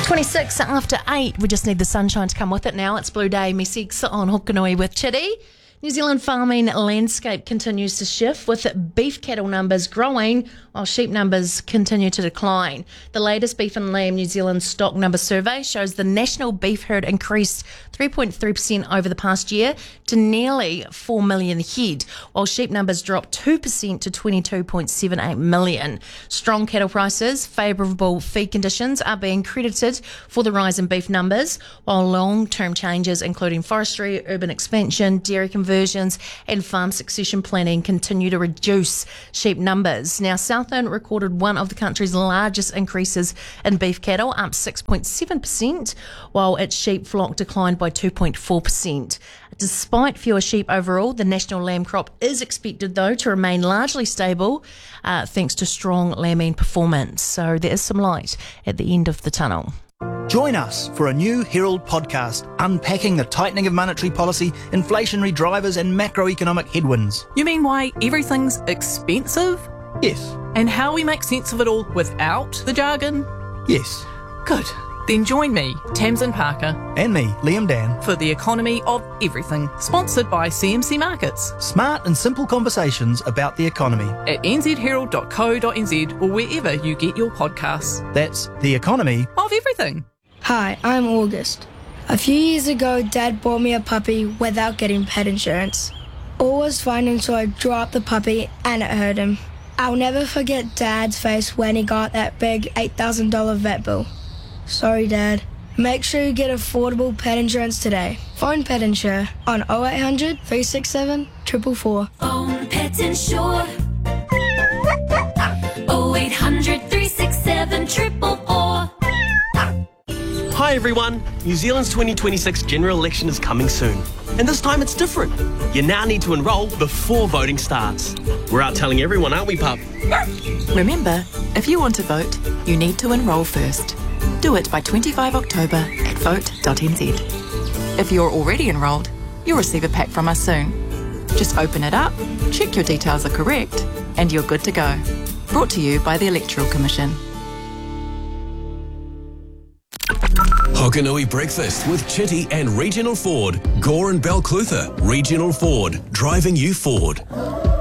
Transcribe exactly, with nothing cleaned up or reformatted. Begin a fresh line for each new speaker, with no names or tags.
twenty-six after eight. We just need the sunshine to come with it now. It's Blue Day. Me six on Hokanui with Chitty. New Zealand farming landscape continues to shift, with beef cattle numbers growing while sheep numbers continue to decline. The latest Beef and Lamb New Zealand stock number survey shows the national beef herd increased three point three percent over the past year to nearly four million head, while sheep numbers dropped two percent to twenty-two point seven eight million. Strong cattle prices, favourable feed conditions are being credited for the rise in beef numbers, while long-term changes including forestry, urban expansion, dairy conversions and farm succession planning continue to reduce sheep numbers. Now, Southern recorded one of the country's largest increases in beef cattle, up six point seven percent, while its sheep flock declined by two point four percent. Despite fewer sheep overall, the national lamb crop is expected, though, to remain largely stable uh, thanks to strong lambing performance. So there is some light at the end of the tunnel.
Join us for a new Herald podcast unpacking the tightening of monetary policy, inflationary drivers and macroeconomic headwinds.
You mean why everything's expensive?
Yes.
And how we make sense of it all without the jargon?
Yes.
Good. Then join me, Tamsin Parker.
And me, Liam Dan.
For The Economy of Everything, sponsored by C M C Markets.
Smart and simple conversations about the economy.
At n z herald dot co dot n z or wherever you get your podcasts.
That's The Economy
of Everything.
Hi, I'm August. A few years ago, Dad bought me a puppy without getting pet insurance. All was fine until I dropped the puppy and it hurt him. I'll never forget Dad's face when he got that big eight thousand dollars vet bill. Sorry, Dad. Make sure you get affordable pet insurance today. Phone Pet Insure on oh eight hundred, three six seven, four four four.
Phone Pet Insure. oh eight hundred, three six seven, four four four.
Hi everyone, New Zealand's twenty twenty-six general election is coming soon. And this time it's different. You now need to enrol before voting starts. We're out telling everyone, aren't we, pup?
Remember, if you want to vote, you need to enrol first. Do it by the twenty-fifth of October at vote dot n z. If you're already enrolled, you'll receive a pack from us soon. Just open it up, check your details are correct, and you're good to go. Brought to you by the Electoral Commission.
Hokanui Breakfast with Chitty and Regional Ford. Gore and Balclutha, Regional Ford, driving you forward.